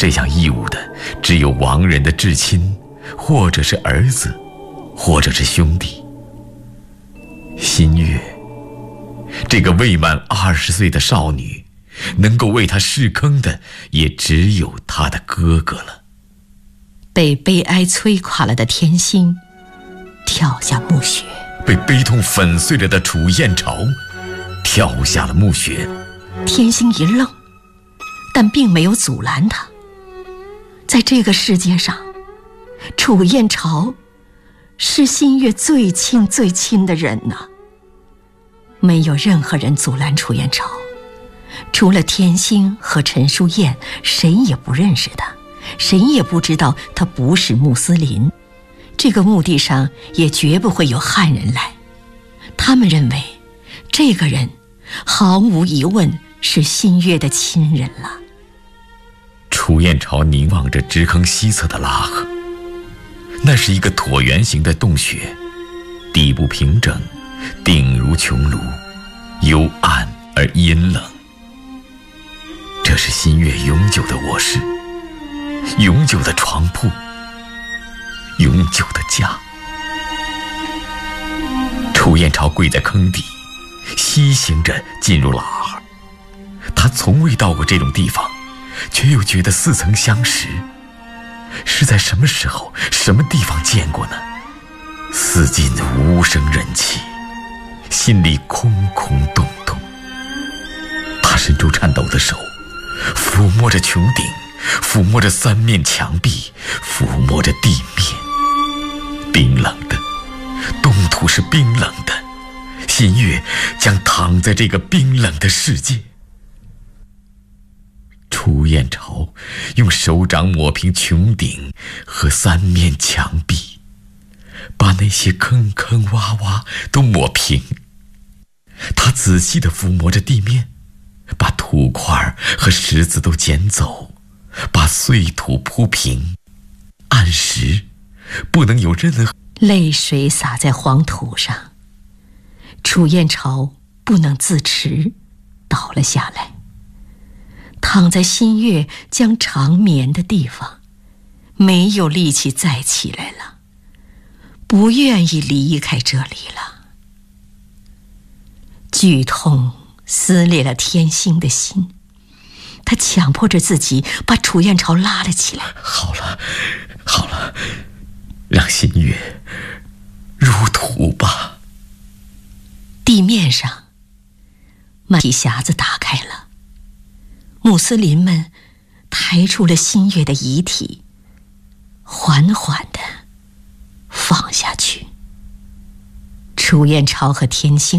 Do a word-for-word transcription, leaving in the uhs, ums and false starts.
这项义务的只有亡人的至亲，或者是儿子，或者是兄弟。新月，这个未满二十岁的少女，能够为他释坑的也只有他的哥哥了。 被悲哀摧垮了的天心跳下墓穴， 被悲痛粉碎了的楚燕朝跳下了墓穴。 天心一愣，但并没有阻拦他。在这个世界上，楚燕朝是新月最亲最亲的人呐。没有任何人阻拦楚燕朝，除了天心和陈淑燕，谁也不认识他，谁也不知道他不是穆斯林。这个墓地上也绝不会有汉人来，他们认为这个人毫无疑问是新月的亲人了。 楚燕朝凝望着支坑西侧的拉河，那是一个椭圆形的洞穴，底部平整，顶如穹庐，幽暗而阴冷。这是新月永久的卧室，永久的床铺，永久的家。楚燕朝跪在坑底，西行着进入拉河。他从未到过这种地方，却又觉得似曾相识。是在什么时候、什么地方见过呢？四近无声人气，心里空空洞洞。他伸出颤抖的手，抚摸着穹顶，抚摸着三面墙壁，抚摸着地面。冰冷的，冻土是冰冷的，新月将躺在这个冰冷的世界。楚燕朝用手掌抹平穹顶和三面墙壁，把那些坑坑洼洼都抹平。他仔细地抚摸着地面，把土块和石子都捡走，把碎土铺平，按时，不能有任何泪水洒在黄土上。楚燕朝不能自持，倒了下来，躺在新月将长眠的地方，没有力气再起来了，不愿意离开这里了。剧痛撕裂了天心的心，他强迫着自己把楚燕朝拉了起来。 好了，好了，让新月入土吧。 地面上，满地匣子打开了，穆斯林们抬出了新月的遗体，缓缓地放下去。楚燕朝和天心